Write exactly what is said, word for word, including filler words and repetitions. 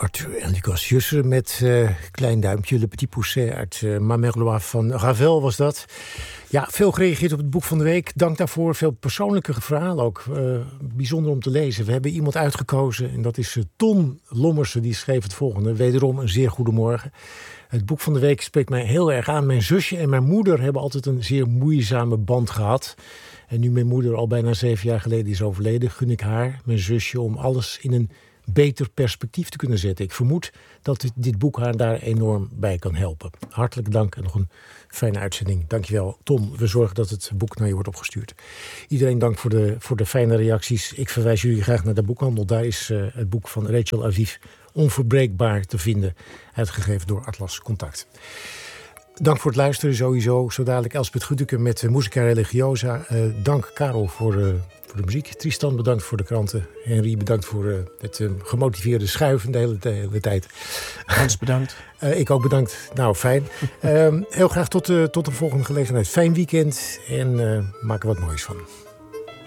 Arthur en Lucas Jussen met uh, Klein Duimpje, Le Petit Pousset uit uh, Ma Merlois van Ravel was dat. Ja, veel gereageerd op het boek van de week. Dank daarvoor. Veel persoonlijke verhalen ook. Uh, bijzonder om te lezen. We hebben iemand uitgekozen en dat is uh, Ton Lommersen. Die schreef het volgende. Wederom een zeer goede morgen. Het boek van de week spreekt mij heel erg aan. Mijn zusje en mijn moeder hebben altijd een zeer moeizame band gehad. En nu mijn moeder al bijna zeven jaar geleden is overleden, gun ik haar, mijn zusje, om alles in een beter perspectief te kunnen zetten. Ik vermoed dat dit, dit boek haar daar enorm bij kan helpen. Hartelijk dank en nog een fijne uitzending. Dankjewel, Tom. We zorgen dat het boek naar je wordt opgestuurd. Iedereen dank voor de, voor de fijne reacties. Ik verwijs jullie graag naar de boekhandel. Daar is uh, het boek van Rachel Aviv Onverbreekbaar te vinden, uitgegeven door Atlas Contact. Dank voor het luisteren sowieso. Zo dadelijk Elspeth Gudeke met uh, Musica Religiosa. Uh, dank Karel voor, uh, voor de muziek. Tristan bedankt voor de kranten. Henry bedankt voor uh, het uh, gemotiveerde schuiven de hele, de hele tijd. Hans bedankt. uh, ik ook bedankt. Nou, fijn. uh, heel graag tot, uh, tot de volgende gelegenheid. Fijn weekend en uh, maak er wat moois van.